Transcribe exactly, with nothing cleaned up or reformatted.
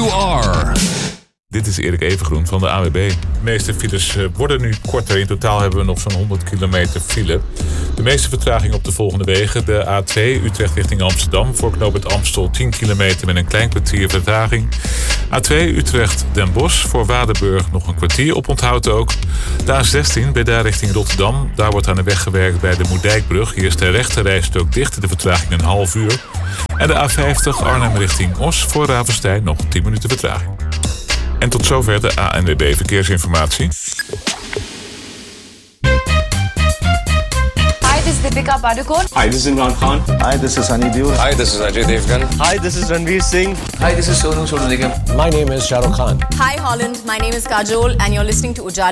you are. Dit is Erik Evengroen van de A W B. De meeste files worden nu korter. In totaal hebben we nog zo'n honderd kilometer file. De meeste vertraging op de volgende wegen. De A twee Utrecht richting Amsterdam. Voor knooppunt Amstel tien kilometer met een klein kwartier vertraging. A twee Utrecht Den Bosch. Voor Waardenburg nog een kwartier op onthoud ook. De A zestien Breda richting Rotterdam. Daar wordt aan de weg gewerkt bij de Moerdijkbrug. Hier is de rechterrijstrook dicht. De vertraging een half uur. En de A vijftig Arnhem richting Os. Voor Ravenstein nog tien minuten vertraging. En tot zover de A N W B Verkeersinformatie. Hi, this is Deepika Padukone. Hi, this is Imran Khan. Hi, this is Sunny Deol. Hi, this is Ajay Devgan. Hi, this is Ranveer Singh. Hi, this is Sonu Sood Nigam. My name is Shah Rukh Khan. Hi, Holland. My name is Kajol, and you're listening to Ujala.